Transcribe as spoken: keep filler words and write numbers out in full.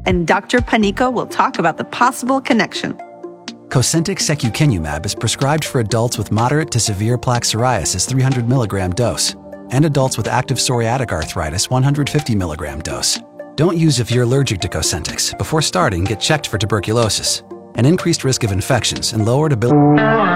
and Doctor Panico will talk about the possible connection. Cosentyx secukinumab is prescribed for adults with moderate to severe plaque psoriasis three hundred milligram dose and adults with active psoriatic arthritis one hundred fifty milligram dose. Don't use if you're allergic to Cosentyx. Before starting, get checked for tuberculosis, an increased risk of infections, and lowered ability.